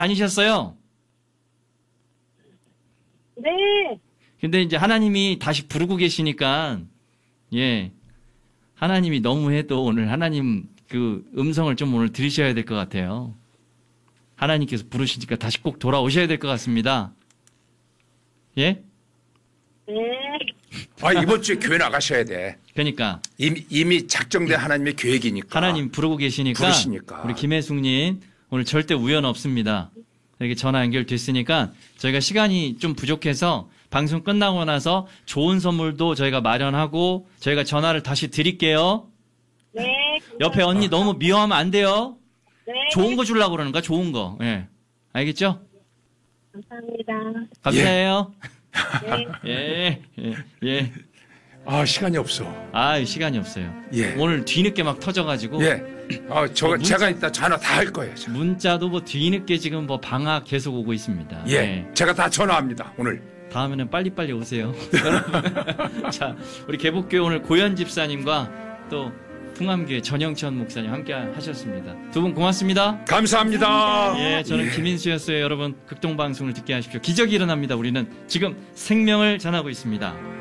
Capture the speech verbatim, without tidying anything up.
다니셨어요? 네. 근데 이제 하나님이 다시 부르고 계시니까, 예. 하나님이 너무해도 오늘 하나님 그 음성을 좀 오늘 들으셔야 될 것 같아요. 하나님께서 부르시니까 다시 꼭 돌아오셔야 될 것 같습니다. 예? 네. 아, 이번 주에 교회 나가셔야 돼. 그러니까. 이미, 이미 작정된 하나님의 계획이니까. 하나님 부르고 계시니까. 부르시니까. 우리 김혜숙님, 오늘 절대 우연 없습니다. 이렇게 전화 연결됐으니까 저희가 시간이 좀 부족해서 방송 끝나고 나서 좋은 선물도 저희가 마련하고 저희가 전화를 다시 드릴게요. 네. 옆에 언니 너무 미워하면 안 돼요. 네. 좋은 거 주려고 그러는 거야, 좋은 거. 예. 알겠죠? 감사합니다. 감사해요. 네. 예, 예, 예. 아, 시간이 없어. 아, 시간이 없어요. 예. 오늘 뒤늦게 막 터져가지고. 예. 아, 저, 뭐 문자, 제가 이따 전화 다 할 거예요. 저. 문자도 뭐 뒤늦게 지금 뭐 방학 계속 오고 있습니다. 예. 예. 제가 다 전화합니다, 오늘. 다음에는 빨리빨리 오세요. 자, 우리 개복교회 오늘 고현 집사님과 또 풍암교회 전영천 목사님 함께 하셨습니다. 두 분 고맙습니다. 감사합니다. 예, 저는 예. 김인수였어요. 여러분, 극동방송을 듣게 하십시오. 기적이 일어납니다. 우리는 지금 생명을 전하고 있습니다.